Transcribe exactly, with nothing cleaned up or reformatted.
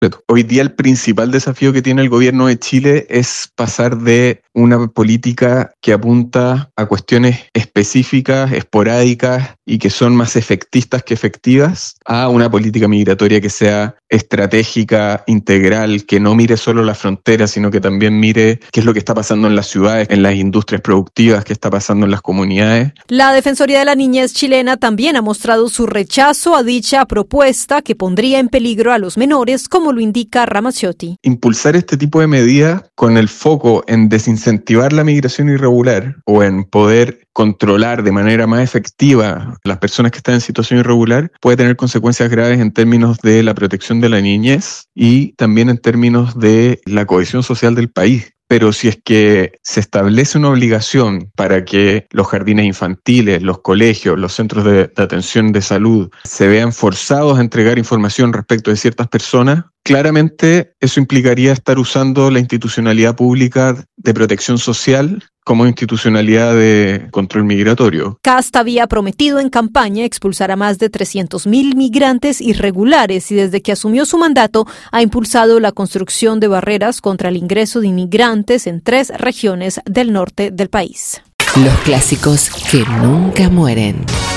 Hoy día el principal desafío que tiene el gobierno de Chile es pasar de una política que apunta a cuestiones específicas, esporádicas y que son más efectistas que efectivas, a una política migratoria que sea estratégica, integral, que no mire solo la frontera, sino que también mire qué es lo que está pasando en las ciudades, en las industrias productivas, qué está pasando en las comunidades. La Defensoría de la Niñez chilena también ha mostrado su rechazo a dicha propuesta que pondría en peligro a los menores, como lo indica Ramazzotti. Impulsar este tipo de medidas con el foco en desincentivar la migración irregular o en poder controlar de manera más efectiva las personas que están en situación irregular puede tener consecuencias graves en términos de la protección de la niñez y también en términos de la cohesión social del país. Pero si es que se establece una obligación para que los jardines infantiles, los colegios, los centros de, de atención de salud se vean forzados a entregar información respecto de ciertas personas, claramente eso implicaría estar usando la institucionalidad pública de protección social como institucionalidad de control migratorio. Kast había prometido en campaña expulsar a más de trescientos mil migrantes irregulares y desde que asumió su mandato ha impulsado la construcción de barreras contra el ingreso de inmigrantes en tres regiones del norte del país. Los clásicos que nunca mueren.